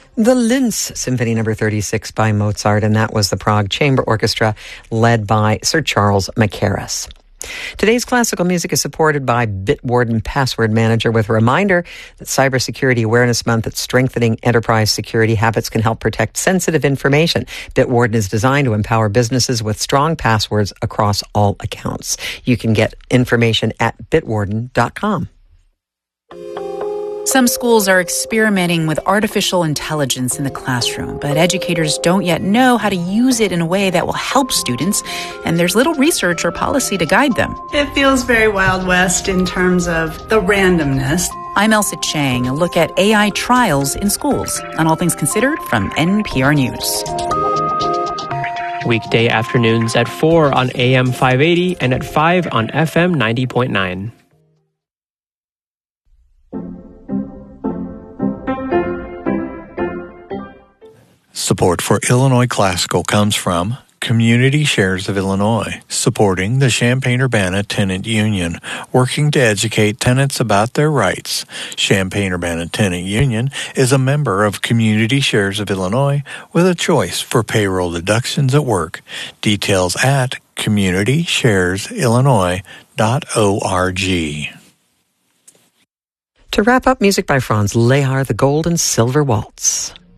The Linz Symphony No. 36 by Mozart, and that was the Prague Chamber Orchestra led by Sir Charles Mackerras. Today's classical music is supported by Bitwarden Password Manager with a reminder that Cybersecurity Awareness Month at strengthening enterprise security habits can help protect sensitive information. Bitwarden is designed to empower businesses with strong passwords across all accounts. You can get information at bitwarden.com. Some schools are experimenting with artificial intelligence in the classroom, but educators don't yet know how to use it in a way that will help students, and there's little research or policy to guide them. It feels very Wild West in terms of the randomness. I'm Elsa Chang, a look at AI trials in schools on All Things Considered from NPR News. Weekday afternoons at 4 on AM 580 and at 5 on FM 90.9. Support for Illinois Classical comes from Community Shares of Illinois, supporting the Champaign-Urbana Tenant Union, working to educate tenants about their rights. Champaign-Urbana Tenant Union is a member of Community Shares of Illinois with a choice for payroll deductions at work. Details at communitysharesillinois.org. To wrap up, music by Franz Lehár, The Gold and Silver Waltz.